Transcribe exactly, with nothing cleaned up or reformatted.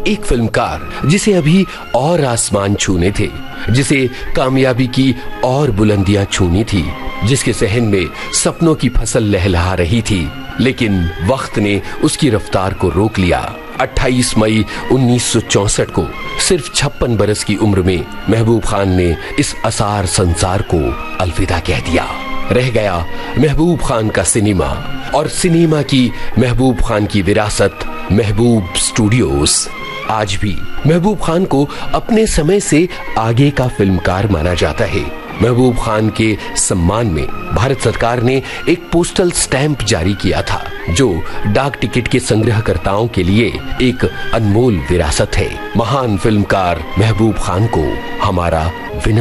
एक फिल्मकार जिसे अभी और आसमान छूने थे, जिसे कामयाबी की और बुलंदियां छूनी थी, जिसके सहन में सपनों की फसल लहलहा रही थी, लेकिन वक्त ने उसकी रफ्तार को रोक लिया। अट्ठाईस मई उन्नीस सौ चौसठ को सिर्फ छप्पन बरस की उम्र में महबूब खान ने इस असार संसार को अलविदा कह दिया। रह गया महबूब खान का सिनेमा और सिनेमा की महबूब खान की विरासत महबूब स्टूडियोज। आज भी महबूब खान को अपने समय से आगे का फिल्मकार माना जाता है। महबूब खान के सम्मान में भारत सरकार ने एक पोस्टल स्टैंप जारी किया था, जो डाक टिकट के संग्रहकर्ताओं के लिए एक अनमोल विरासत है। महान फिल्मकार महबूब खान को हमारा विनम्र